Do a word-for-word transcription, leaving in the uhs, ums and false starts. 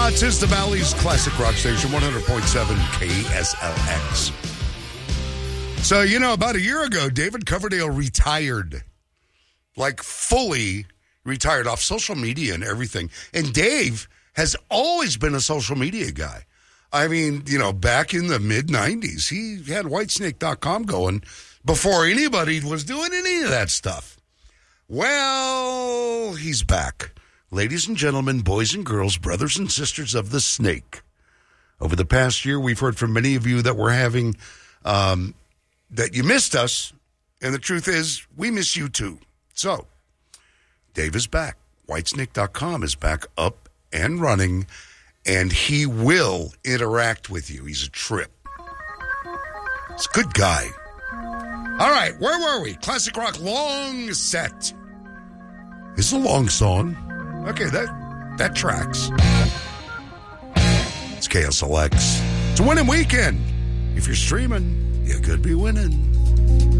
Uh, it is the Valley's classic rock station, one hundred point seven K S L X. So, you know, about a year ago, David Coverdale retired. Like, fully retired off social media and everything. And Dave has always been a social media guy. I mean, you know, back in the mid nineties, he had Whitesnake dot com going before anybody was doing any of that stuff. Well, he's back. Ladies and gentlemen, boys and girls, brothers and sisters of the Snake. Over the past year, we've heard from many of you that we're having, um, that you missed us. And the truth is, we miss you too. So, Dave is back. Whitesnake dot com is back up and running, and he will interact with you. He's a trip. He's a good guy. All right, where were we? Classic rock long set. It's a long song. Okay, that that tracks. It's K S L X. It's a winning weekend. If you're streaming, you could be winning.